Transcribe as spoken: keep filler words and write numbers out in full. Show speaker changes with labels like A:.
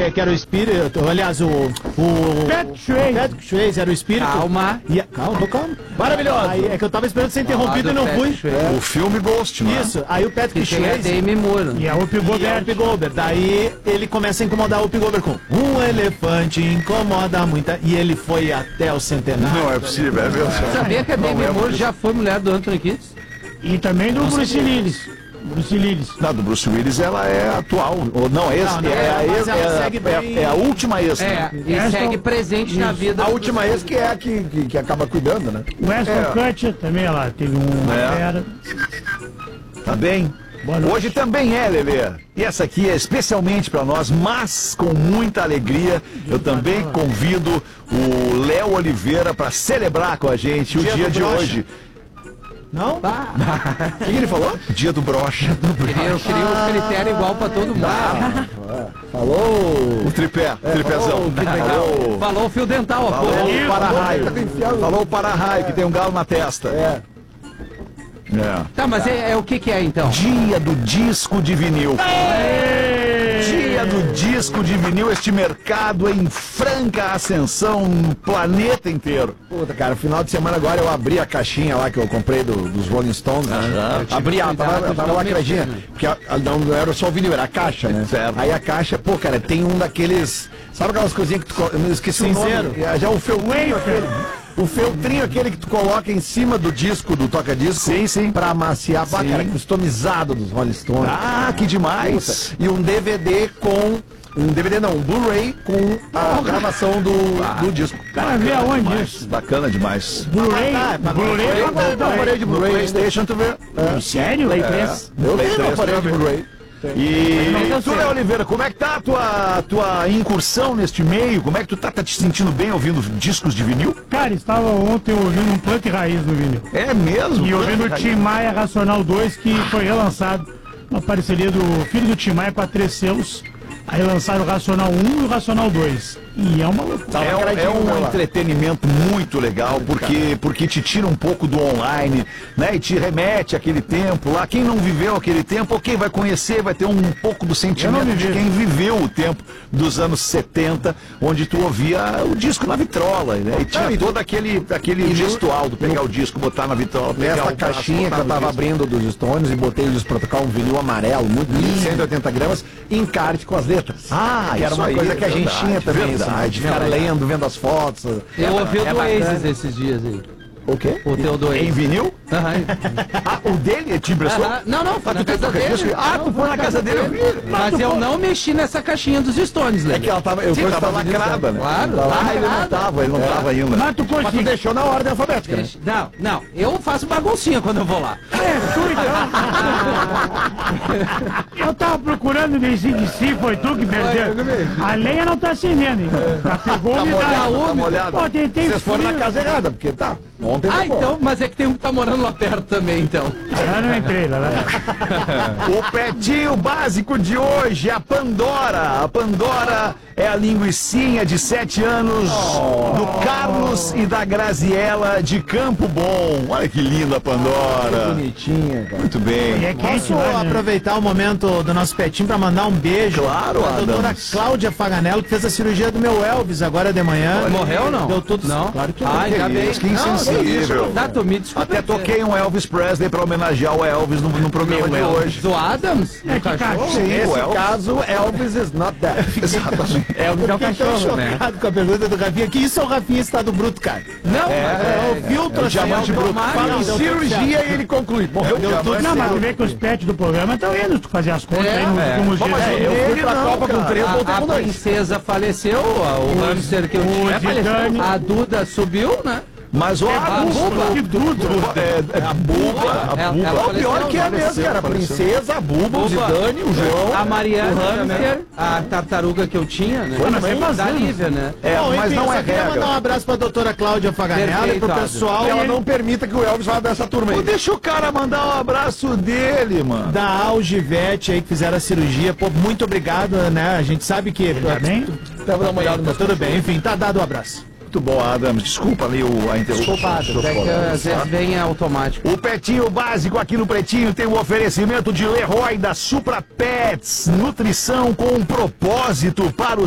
A: que, que era o espírito, aliás, o... o
B: Patrick Swayze.
A: Patrick Swayze era o espírito.
C: Calma.
A: E, calma, tô calmo. Maravilhoso. Aí, é que eu tava esperando ser interrompido e não fui.
D: É. O filme Ghost, né?
A: Isso, aí o Patrick
C: Que tem a
A: Swayze...
C: Demi Moore.
B: E a Whoopi
A: E é o
B: Goldberg.
A: Whoopi Goldberg. Daí ele começa a incomodar o Whoopi Goldberg com um elefante incomoda muita... E ele foi até o centenário.
D: Não é possível, é mesmo.
C: Sabia que a Demi
D: é
C: Moore já foi mulher do Anthony Kiedis?
B: E também do Bruce Willis. Bruce Willis.
D: Não, do Bruce Willis ela é atual. Ou não, esse
A: Não, não,
D: é, a
A: mas
D: ex,
A: ela
D: é,
A: segue
D: é,
A: bem.
D: é a última ex.
C: É,
D: né?
C: e
B: Essa-
C: segue presente na vida.
E: A
C: do
E: última
C: Bruce
E: ex que é a que, que, que acaba cuidando, né?
B: O Aston
D: É.
B: Kutcher também, ela teve um...
D: É.
B: Era.
D: Tá bem?
B: Boa noite.
D: Hoje também é, Lelê. E essa aqui é especialmente para nós, mas com muita alegria. Eu também convido o Léo Oliveira para celebrar com a gente o
A: Dia
D: dia
A: do
D: de
A: brocha.
D: hoje.
A: Não?
D: O que ele falou? Dia do brocha.
C: Queria, eu queria um critério igual pra todo mundo.
E: Falou!
D: O tripé, tripézão. Falou,
C: Falou o fio dental, ó.
D: falou
C: pô.
D: o para-raio.
E: Tá enfiado.
D: Falou o para-raio, que tem um galo na testa.
E: É.
D: É.
C: Tá, mas é, é o que que é então?
D: Dia do disco de vinil. Dia do disco de vinil, este mercado em franca ascensão no planeta inteiro.
E: Puta, cara, final de semana agora eu abri a caixinha lá que eu comprei do- dos Rolling Stones. Né? Abri, ela tava,
C: cuidado de
E: tava
C: não
E: lacradinha.
C: mexer, né?
E: Porque a- a- não, não era só o vinil, era a caixa, né?
D: Certo.
E: Aí a caixa, pô, cara, tem um daqueles. Sabe aquelas coisinhas que tu. co- Eu não esqueci
A: Cinzeiro.
E: o nome. É, já o feltrinho aquele. O feltrinho aquele que tu coloca em cima do disco, do toca-disco.
D: Sim, sim.
E: Pra amaciar. Pá, cara, customizado dos Rolling Stones.
D: Ah, que demais.
E: E um D V D com. Um D V D não, um Blu-ray com a gravação do, do disco.
B: Cara, vê aonde
D: Demais,
B: isso?
D: Bacana demais.
B: Blu-ray? Blu-ray?
D: Eu tenho um aparelho de Blu-ray, PlayStation, tu vê.
B: Sério? Play três?
E: Eu
D: Play
E: tenho um
D: três,
E: aparelho de
D: pra ver.
E: Blu-ray.
D: E tu, Léo Oliveira, como é que tá a tua, tua incursão neste meio? Como é que tu tá, tá te sentindo bem ouvindo discos de vinil?
B: Cara, estava ontem ouvindo um Punk Raiz no vinil.
D: É mesmo?
B: E ouvindo o Tim Maia Racional dois, que foi relançado. Uma parceria do filho do Tim Maia com a Três Selos. Aí lançaram o Racional um e o Racional dois. E é uma loucura.
D: É, um- é um entretenimento muito legal, porque, porque te tira um pouco do online, né? E te remete àquele tempo lá. Quem não viveu aquele tempo, ok, vai conhecer, vai ter um pouco do sentimento de quem viveu o tempo dos anos setenta, onde tu ouvia o disco na vitrola, né? E tinha todo aquele, aquele gestual do pegar o disco, botar na vitrola, pegar
E: Nessa
D: o braço,
E: caixinha que
D: botar
E: eu
D: no
E: tava
D: disco.
E: abrindo dos Stones e botei eles pra tocar um vinil amarelo, muito lindo, cento e oitenta gramas, encarte com as letras.
D: Ah,
E: que era
D: isso
E: uma
D: aí,
E: coisa que a gente
D: verdade,
E: tinha também,
D: verdade,
E: sabe? De ficar
D: verdade.
E: lendo, vendo as fotos.
C: Eu ouvi o
E: é
C: do
E: bacana.
C: Oasis esses dias aí.
E: O quê?
C: O teu do
D: Em
C: Oasis.
D: vinil?
C: Aham.
D: Ah, o dele te impressou?
C: Aham. Não, não, foi
D: Ah,
C: na
D: tu tem
C: casa
D: toca-disco?
C: dele.
D: Ah, tu foi na casa dele, eu vi.
C: Mas eu não mexi nessa caixinha dos Stones,
E: É
C: Lelê.
E: que ela tava. Eu
D: Sim,
E: fui
D: tava
E: aos Estados Unidos,
D: lacrada, né?
C: Claro,
D: Ah, ele não
C: lacrada.
D: tava, ele não tava ainda.
B: Mas tu
E: Mas tu
B: conseguiu.
E: deixou na ordem alfabética, né?
C: Não, não, eu faço baguncinha quando eu vou lá.
B: Eu tava procurando nesse de si, foi tu que perdeu. A lenha não tá acendendo, hein? Já pegou
D: Tá
B: umidade.
D: molhado, tá molhado.
B: Pô, tentei
E: Vocês foram na
B: frio.
E: casa errada, porque tá. Ontem
C: Ah,
E: tocou.
C: então, mas é que tem um que tá morando lá perto também, então.
B: Eu não entrei lá. lá.
D: O pretinho básico de hoje, a Pandora. A Pandora é a linguicinha de sete anos do Carlos e da Graziella de Campo Bom. Olha que linda a Pandora.
E: Bonitinha, cara.
D: Muito
B: E
D: bem.
B: é quente
A: Posso
B: lá, né?
A: aproveitar o momento do nosso petinho para mandar um beijo
D: Claro,
A: pra doutora
D: Adams.
A: Cláudia Faganello, que fez a cirurgia do meu Elvis agora de manhã.
C: Morreu ou não?
A: Deu tudo
C: Não.
A: Claro que
C: Ah,
A: não.
C: ainda bem.
D: isso, que
C: Não,
D: insensível.
C: Tá, tu me desculpa.
D: Até toquei um Elvis Presley para homenagear o Elvis no, no programa de hoje.
C: Do Adams?
B: É que cachorro.
D: Sim,
E: Nesse
D: o Elvis.
E: caso, Elvis is not dead.
D: Exatamente.
C: Elvis é o
A: Fiquei tão
C: cachorro, né?
A: chocado com a pergunta do Rafinha, que isso é o Rafinha estado bruto, cara.
C: Não,
A: É, o filtro,
D: é o
A: assim,
D: diamante
A: é o
D: bruto.
A: automático.
D: Fala em
A: Deu tudo
D: cirurgia
A: certo.
D: e ele conclui. Morreu
A: Deu
D: diamante.
A: tudo
B: Não, mas tu
A: certo.
B: vê que os pets do programa estão indo tu fazer as contas
C: É,
B: aí nos
C: é.
B: últimos
D: Bom,
B: dias.
D: mas
B: É,
D: eu
B: eu
D: fui pra Copa com três, voltei
C: A, a
D: com dois.
C: princesa faleceu, o hamster que eu tinha
B: Zidane.
C: faleceu. A Duda subiu, né?
D: Mas ó,
C: a
D: a
C: Buba.
B: Que tudo.
D: É, é a Buba, a
C: Ela-
D: Buba.
C: ela
D: o pior
C: faleceu,
D: que é
C: né?
D: mesmo, cara. A princesa, a Buba, o
C: Buba.
D: Zidane, o João.
C: A Mariana,
D: o
C: o
D: hamster.
C: hamster, a tartaruga que eu tinha, né?
D: Foi também?
C: Da Lívia, né?
D: É,
A: Bom,
D: mas
A: enfim,
D: não
A: eu
D: é
A: só queria mandar um
D: regra.
A: abraço pra doutora Cláudia Faganello e
C: Perfeito,
A: pro
C: Adams.
A: pessoal
E: Ela não permita que o Elvis vá dessa turma
D: Pô,
E: aí.
D: deixa o cara mandar um abraço dele, mano.
A: da Algivete aí que fizeram a cirurgia. Pô, muito obrigado, né? A gente sabe que...
B: Tá bem?
E: Tá dando uma olhada no
A: Tá tudo bem, enfim, tá dado o abraço.
D: Muito bom, Adams. Desculpa ali o, a interrupção.
A: Desculpa, Adams.
D: dos
C: É que
D: colegas,
C: às vezes
D: tá?
C: vem automático.
D: O Pretinho Básico aqui no Pretinho tem o oferecimento de Leroy da Supra Pets. Nutrição com um propósito para o